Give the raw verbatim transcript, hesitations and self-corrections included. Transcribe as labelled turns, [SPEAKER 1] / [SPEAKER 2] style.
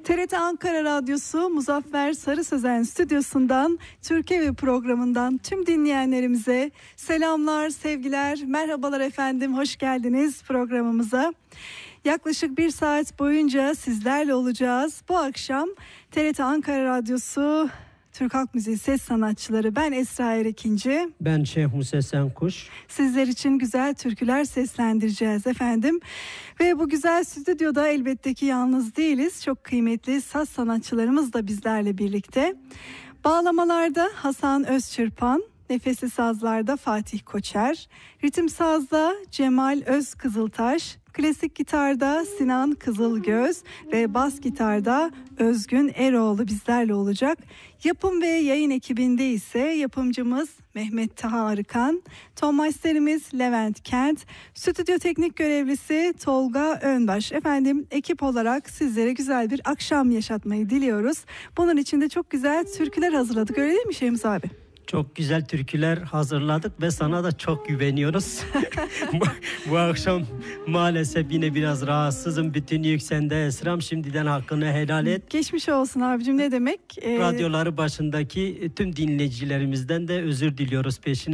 [SPEAKER 1] T R T Ankara Radyosu Muzaffer Sarı Sözen stüdyosundan Türkiye programından tüm dinleyenlerimize selamlar, sevgiler, merhabalar efendim. Hoş geldiniz programımıza. Yaklaşık bir saat boyunca sizlerle olacağız. Bu akşam T R T Ankara Radyosu Türk Halk Müziği ses sanatçıları, ben Esra Erekinci,
[SPEAKER 2] ben Şeyh Musa Senkuş.
[SPEAKER 1] Sizler için güzel türküler seslendireceğiz efendim. Ve bu güzel stüdyoda elbette ki yalnız değiliz. Çok kıymetli saz sanatçılarımız da bizlerle birlikte. Bağlamalarda Hasan Özçırpan, nefesli sazlarda Fatih Koçer, ritim sazda Cemal Özkızıltaş, klasik gitarda Sinan Kızılgöz ve bas gitarda Özgün Eroğlu bizlerle olacak. Yapım ve yayın ekibinde ise yapımcımız Mehmet Taha Arıkan, ton masterimiz Levent Kent, stüdyo teknik görevlisi Tolga Önbaş. Efendim, ekip olarak sizlere güzel bir akşam yaşatmayı diliyoruz. Bunun için de çok güzel türküler hazırladık, öyle değil mi Şeyhimiz abi?
[SPEAKER 2] Çok güzel türküler hazırladık ve sana da çok güveniyoruz. bu, bu akşam maalesef yine biraz rahatsızım. Bütün yük sende Esra'm. Şimdiden hakkını helal et.
[SPEAKER 1] Geçmiş olsun abicim, ne demek?
[SPEAKER 2] Ee... Radyoları başındaki tüm dinleyicilerimizden de özür diliyoruz peşine.